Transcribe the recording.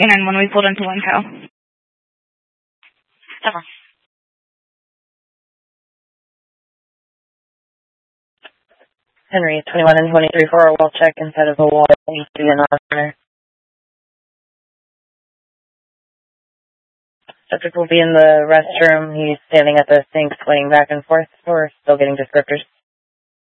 And when we pulled into Winco. Never. Henry, 21 and 23 for a wall check inside of the wall. Needs to be in the center. Subject will be in the restroom. He's standing at the sink, swaying back and forth. We're still getting descriptors.